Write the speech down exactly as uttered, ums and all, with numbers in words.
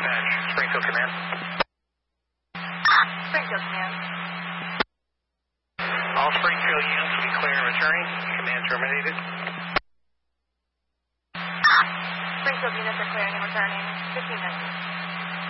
dispatch. Springfield Command. Springfield Command. All Springfield units will be clear and returning. Command terminated. Springfield units are clearing and returning. fifteen minutes.